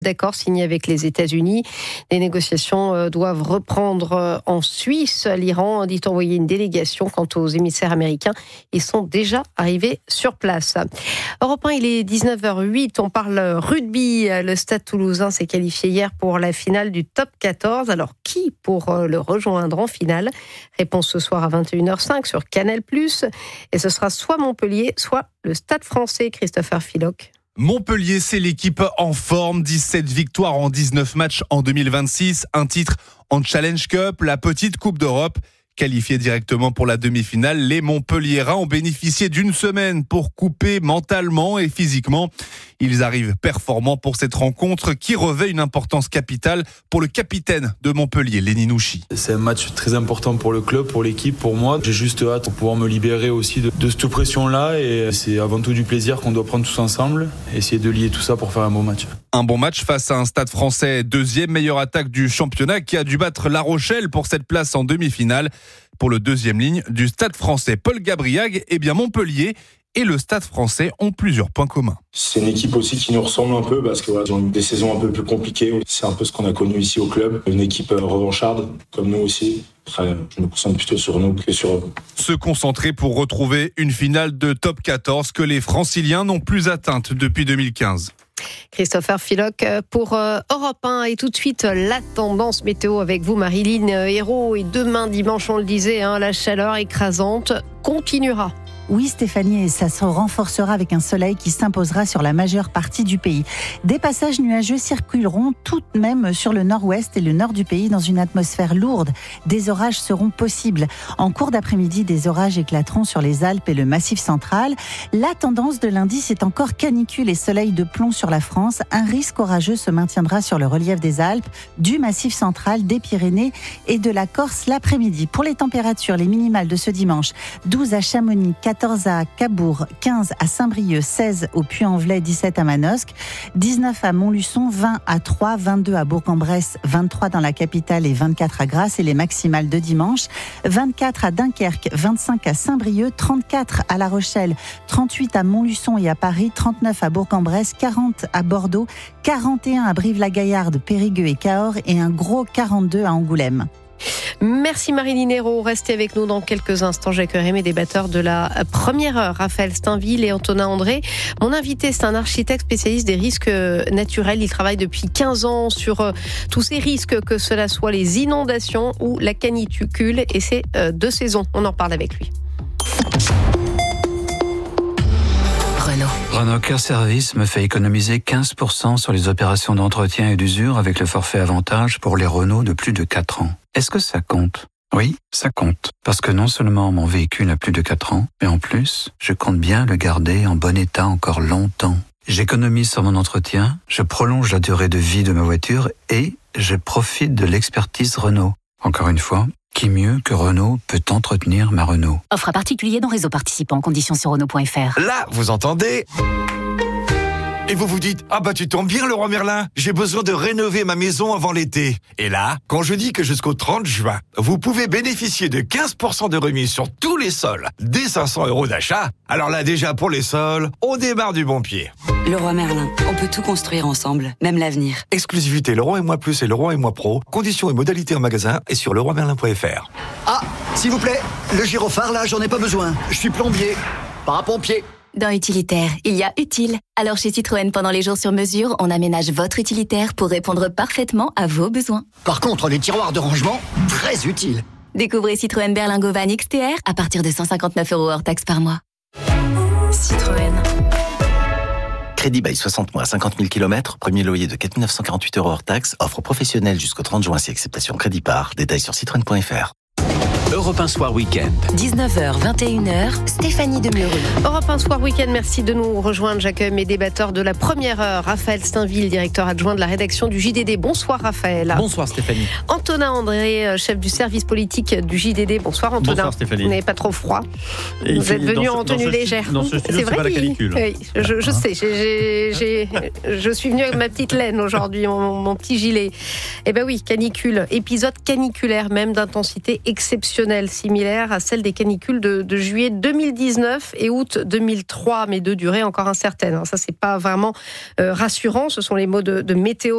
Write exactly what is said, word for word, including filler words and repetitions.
D'accord signé avec les États-Unis. Les négociations doivent reprendre en Suisse. L'Iran dit envoyer une délégation. Quant aux émissaires américains, ils sont déjà arrivés sur place. Europe un, il est dix-neuf heures huit. On parle rugby. Le Stade Toulousain s'est qualifié hier pour la finale du top quatorze. Alors, qui pour le rejoindre en finale ? Réponse ce soir à vingt et une heures cinq sur Canal plus. Et ce sera soit Montpellier, soit le Stade Français. Christopher Philoc. Montpellier, c'est l'équipe en forme. dix-sept victoires en dix-neuf matchs en deux mille vingt-six. Un titre en Challenge Cup, la petite Coupe d'Europe. Qualifiés directement pour la demi-finale, les Montpelliérains ont bénéficié d'une semaine pour couper mentalement et physiquement. Ils arrivent performants pour cette rencontre qui revêt une importance capitale pour le capitaine de Montpellier, Lenny Nouchi. C'est un match très important pour le club, pour l'équipe, pour moi. J'ai juste hâte de pouvoir me libérer aussi de, de cette pression-là et c'est avant tout du plaisir qu'on doit prendre tous ensemble et essayer de lier tout ça pour faire un bon match. Un bon match face à un Stade Français, deuxième meilleure attaque du championnat qui a dû battre La Rochelle pour cette place en demi-finale. Pour le deuxième ligne du Stade Français, Paul Gabriag, eh bien Montpellier et le Stade Français ont plusieurs points communs. C'est une équipe aussi qui nous ressemble un peu parce qu'ils ouais, ont eu des saisons un peu plus compliquées. C'est un peu ce qu'on a connu ici au club. Une équipe revancharde, comme nous aussi. Après, je me concentre plutôt sur nous que sur eux. Se concentrer pour retrouver une finale de top quatorze que les Franciliens n'ont plus atteinte depuis deux mille quinze. Christopher Philoc pour Europe un. Et tout de suite, la tendance météo avec vous, Marilyn Hérault. Et demain, dimanche, on le disait, hein, la chaleur écrasante continuera. Oui Stéphanie, et ça se renforcera avec un soleil qui s'imposera sur la majeure partie du pays. Des passages nuageux circuleront tout de même sur le nord-ouest et le nord du pays dans une atmosphère lourde. Des orages seront possibles. En cours d'après-midi, des orages éclateront sur les Alpes et le Massif central. La tendance de lundi, c'est encore canicule et soleil de plomb sur la France. Un risque orageux se maintiendra sur le relief des Alpes, du Massif central, des Pyrénées et de la Corse l'après-midi. Pour les températures, les minimales de ce dimanche, douze à Chamonix, quatorze à Cabourg, quinze à Saint-Brieuc, seize au Puy-en-Velay, dix-sept à Manosque, dix-neuf à Montluçon, vingt à Troyes, vingt-deux à Bourg-en-Bresse, vingt-trois dans la capitale et vingt-quatre à Grasse et les maximales de dimanche, vingt-quatre à Dunkerque, vingt-cinq à Saint-Brieuc, trente-quatre à La Rochelle, trente-huit à Montluçon et à Paris, trente-neuf à Bourg-en-Bresse, quarante à Bordeaux, quarante et un à Brive-la-Gaillarde, Périgueux et Cahors et un gros quarante-deux à Angoulême. Merci Marilyn Hérault. Restez avec nous dans quelques instants. J'accueillerai mes débatteurs de la première heure, Raphaël Steinville et Antonin André. Mon invité, c'est un architecte spécialiste des risques naturels. Il travaille depuis quinze ans sur tous ces risques, que cela soit les inondations ou la canicule. Et c'est deux saisons. On en parle avec lui. Renault. Renault Care Service me fait économiser quinze pour cent sur les opérations d'entretien et d'usure avec le forfait avantage pour les Renault de plus de quatre ans. Est-ce que ça compte ? Oui, ça compte. Parce que non seulement mon véhicule a plus de quatre ans, mais en plus, je compte bien le garder en bon état encore longtemps. J'économise sur mon entretien, je prolonge la durée de vie de ma voiture et je profite de l'expertise Renault. Encore une fois, qui mieux que Renault peut entretenir ma Renault ? Offre à particulier dans réseau participant. Conditions sur Renault point F R. Là, vous entendez ? Et vous vous dites, ah bah tu tombes bien Leroy Merlin, j'ai besoin de rénover ma maison avant l'été. Et là, quand je dis que jusqu'au trente juin, vous pouvez bénéficier de quinze pour cent de remise sur tous les sols, dès cinq cents euros d'achat, alors là déjà pour les sols, on démarre du bon pied. Leroy Merlin, on peut tout construire ensemble, même l'avenir. Exclusivité Leroy et Moi Plus et Leroy et Moi Pro, conditions et modalités en magasin et sur leroy merlin point F R. Ah, s'il vous plaît, le gyrophare là, j'en ai pas besoin, je suis plombier, parapompier. Dans Utilitaire, il y a utile. Alors chez Citroën, pendant les jours sur mesure, on aménage votre utilitaire pour répondre parfaitement à vos besoins. Par contre, les tiroirs de rangement, très utiles. Découvrez Citroën Berlingo Van X T R à partir de cent cinquante-neuf euros hors taxe par mois. Citroën. Crédit bail soixante mois, cinquante mille kilomètres, premier loyer de quatre mille neuf cent quarante-huit euros hors taxe, offre professionnelle jusqu'au trente juin si acceptation crédit par, détails sur citroën point F R. Europe un Soir Week-end. dix-neuf heures, vingt et une heures, Stéphanie Demureux. Europe un Soir Week-end, merci de nous rejoindre. J'accueille mes débatteurs de la première heure. Raphaël Steinville, directeur adjoint de la rédaction du J D D. Bonsoir Raphaël. Bonsoir Stéphanie. Antonin André, chef du service politique du J D D. Bonsoir Antonin. Bonsoir Stéphanie. Vous n'avez pas trop froid. Et vous êtes venu en tenue ce, légère. Dans ce studio, c'est, c'est pas la canicule. Oui, je, je sais. J'ai, j'ai, je suis venue avec ma petite laine aujourd'hui, mon, mon petit gilet. Eh ben oui, canicule. Épisode caniculaire même d'intensité exceptionnelle. exceptionnelle, similaire à celle des canicules de, de juillet deux mille dix-neuf et août deux mille trois, mais de durée encore incertaine. Ça, c'est pas vraiment euh, rassurant. Ce sont les mots de, de Météo